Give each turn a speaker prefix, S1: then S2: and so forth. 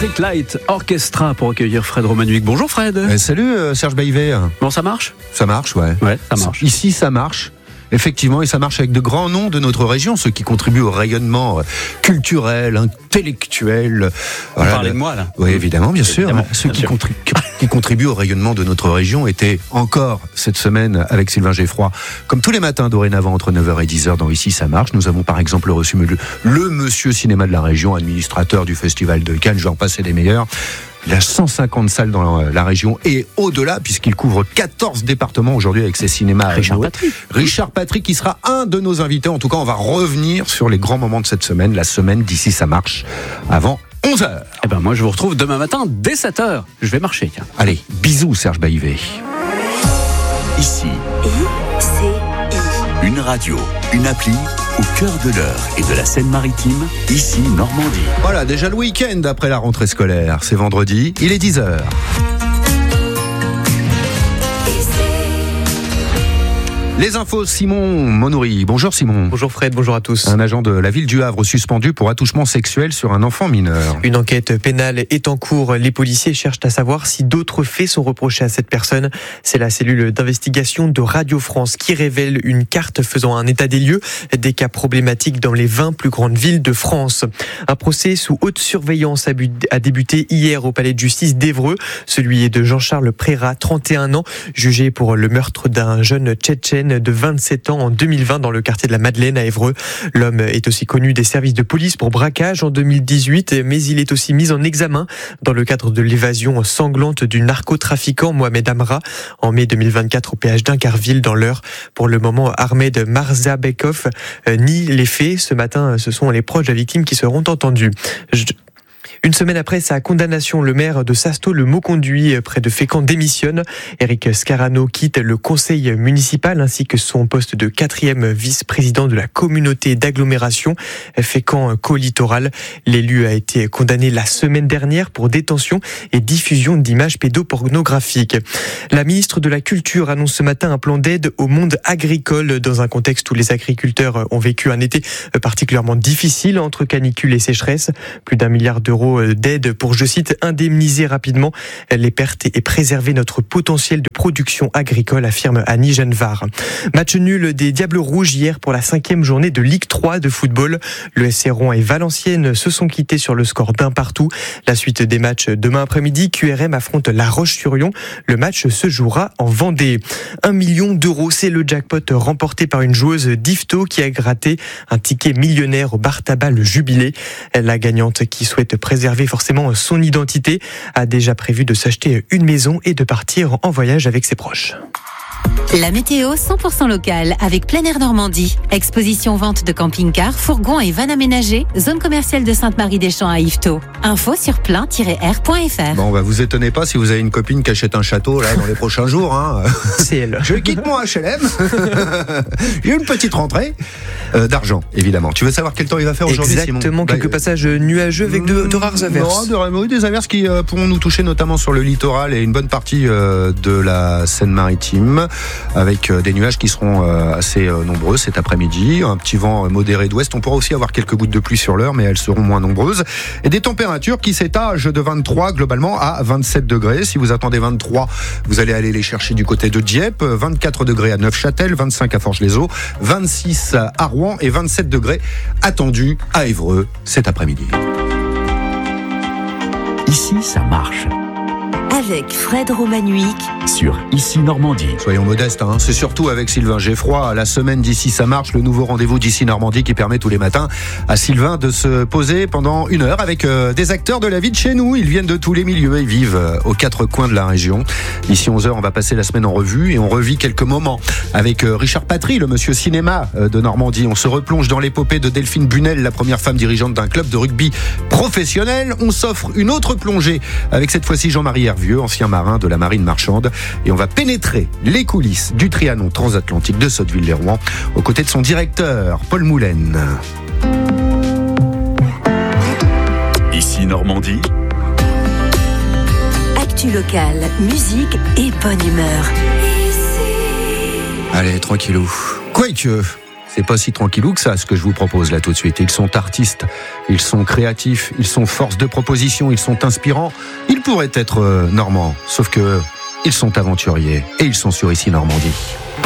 S1: Streetlight Orchestra pour accueillir Fred Romanuic. Bonjour Fred.
S2: Salut Serge Baïvet.
S1: Bon, ça marche ?
S2: Ça marche, ouais.
S1: Ouais, ça marche.
S2: Ici, ça marche. Effectivement, et ça marche avec de grands noms de notre région, ceux qui contribuent au rayonnement culturel, intellectuel.
S1: Voilà, vous parlez de moi, là ?
S2: Oui, évidemment, bien sûr. Ceux
S1: bien
S2: qui contribuent au rayonnement de notre région étaient encore cette semaine avec Sylvain Geffroy, comme tous les matins dorénavant entre 9h et 10h dans Ici ça marche. Nous avons par exemple reçu le monsieur cinéma de la région, administrateur du Festival de Cannes, je vais en passer des meilleurs. Il a 150 salles dans la région et au-delà, puisqu'il couvre 14 départements aujourd'hui avec ses cinémas. Richard Patry qui sera un de nos invités. En tout cas, on va revenir sur les grands moments de cette semaine, la semaine d'Ici ça marche, avant 11h.
S1: Eh ben moi, je vous retrouve demain matin dès 7h. Je vais marcher, tiens.
S2: Allez, bisous Serge Baïvet.
S3: Ici, une radio, une appli au cœur de l'Eure et de la Seine-Maritime, Ici Normandie.
S2: Voilà, déjà le week-end après la rentrée scolaire. C'est vendredi, il est 10h. Les infos, Simon Monoury. Bonjour Simon.
S4: Bonjour Fred, bonjour à tous.
S2: Un agent de la ville du Havre suspendu pour attouchement sexuel sur un enfant mineur.
S4: Une enquête pénale est en cours. Les policiers cherchent à savoir si d'autres faits sont reprochés à cette personne. C'est la cellule d'investigation de Radio France qui révèle une carte faisant un état des lieux des cas problématiques dans les 20 plus grandes villes de France. Un procès sous haute surveillance a débuté hier au palais de justice d'Évreux. Celui de Jean-Charles Prérat, 31 ans, jugé pour le meurtre d'un jeune Tchétchène de 27 ans en 2020 dans le quartier de la Madeleine à Évreux. L'homme est aussi connu des services de police pour braquage en 2018, mais il est aussi mis en examen dans le cadre de l'évasion sanglante du narcotrafiquant Mohamed Amra en mai 2024 au péage d'Incarville dans l'Eure. Pour le moment, Ahmed Marzabekov nie les faits. Ce matin, ce sont les proches de la victime qui seront entendus. Une semaine après sa condamnation, le maire de Sasto, le Mauconduit, près de Fécamp, démissionne. Éric Scarano quitte le conseil municipal ainsi que son poste de 4e vice-président de la communauté d'agglomération Fécamp-Co-Littoral. L'élu a été condamné la semaine dernière pour détention et diffusion d'images pédopornographiques. La ministre de la Culture annonce ce matin un plan d'aide au monde agricole dans un contexte où les agriculteurs ont vécu un été particulièrement difficile entre canicule et sécheresse. Plus d'1 milliard d'euros d'aide pour, je cite, indemniser rapidement les pertes et préserver notre potentiel de production agricole, affirme Annie Genevard. Match nul des Diables Rouges hier pour la 5e journée de Ligue 3 de football. Le SC Rouen et Valenciennes se sont quittés sur le score d'un partout. La suite des matchs demain après-midi, QRM affronte La Roche-sur-Yon. Le match se jouera en Vendée. 1 million d'euros, c'est le jackpot remporté par une joueuse d'Yvetot qui a gratté un ticket millionnaire au bar tabac Le Jubilé. La gagnante, qui souhaite préserver forcément son identité, a déjà prévu de s'acheter une maison et de partir en voyage avec ses proches.
S5: La météo 100% locale avec Plein Air Normandie. Exposition vente de camping-cars, fourgons et vannes aménagées. Zone commerciale de Sainte-Marie-des-Champs à Yvetot. Info sur plein-air.fr.
S2: Bon, bah vous étonnez pas si vous avez une copine qui achète un château là dans les prochains jours. Hein.
S4: C'est elle.
S2: Je quitte mon HLM. J'ai une petite rentrée d'argent, évidemment. Tu veux savoir quel temps il va faire aujourd'hui, Simon ?
S4: Exactement, quelques passages nuageux avec de rares averses.
S2: Non, des averses qui pourront nous toucher notamment sur le littoral et une bonne partie de la Seine-Maritime, avec des nuages qui seront assez nombreux cet après-midi. Un petit vent modéré d'ouest. On pourra aussi avoir quelques gouttes de pluie sur l'heure, mais elles seront moins nombreuses. Et des températures qui s'étagent de 23 globalement à 27 degrés. Si vous attendez 23, vous allez aller les chercher du côté de Dieppe. 24 degrés à Neufchâtel, 25 à Forges-les-Eaux, 26 à Rouen et 27 degrés attendus à Évreux cet après-midi.
S3: Ici, ça marche.
S5: Avec Fred Romanuic
S3: sur Ici Normandie.
S2: Soyons modestes, hein. C'est surtout avec Sylvain Geffroy, la semaine d'Ici ça marche, le nouveau rendez-vous d'Ici Normandie qui permet tous les matins à Sylvain de se poser pendant 1 heure avec des acteurs de la vie de chez nous. Ils viennent de tous les milieux et vivent aux 4 coins de la région. D'ici 11h, on va passer la semaine en revue et on revit quelques moments avec Richard Patry, le monsieur cinéma de Normandie. On se replonge dans l'épopée de Delphine Bunel, la première femme dirigeante d'un club de rugby professionnel. On s'offre une autre plongée avec cette fois-ci Jean-Marie Hervieux, ancien marin de la marine marchande, et on va pénétrer les coulisses du Trianon transatlantique de Sotteville-lès-Rouen aux côtés de son directeur Paul Moulaine.
S3: Ici Normandie.
S5: Actu locale, musique et bonne humeur.
S2: Allez, tranquillou. Quoique, c'est pas si tranquillou que ça, ce que je vous propose là tout de suite. Ils sont artistes, ils sont créatifs, ils sont force de proposition, ils sont inspirants. Ils pourraient être normands, sauf que ils sont aventuriers et ils sont sur Ici Normandie.